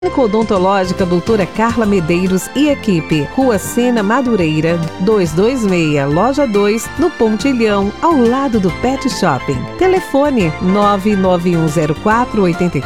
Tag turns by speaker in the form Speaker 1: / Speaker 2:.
Speaker 1: Clínica Odontológica Doutora Carla Medeiros e Equipe, Rua Sena Madureira, 226, Loja 2, no Pontilhão, ao lado do Pet Shopping. Telefone 99104